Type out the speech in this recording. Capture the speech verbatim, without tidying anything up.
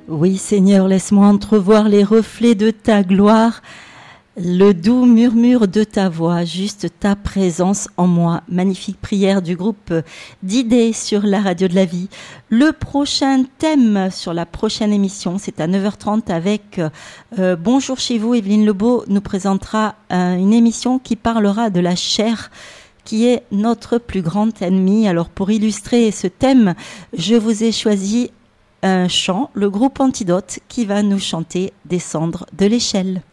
Oui, Seigneur, laisse-moi entrevoir les reflets de ta gloire, le doux murmure de ta voix, juste ta présence en moi. Magnifique prière du groupe d'idées sur la radio de la vie. Le prochain thème sur la prochaine émission, c'est à neuf heures trente avec euh, Bonjour chez vous. Evelyne Lebeau nous présentera euh, une émission qui parlera de la chair, qui est notre plus grand ennemi. Alors pour illustrer ce thème, je vous ai choisi un chant, le groupe Antidote, qui va nous chanter Descendre de l'échelle.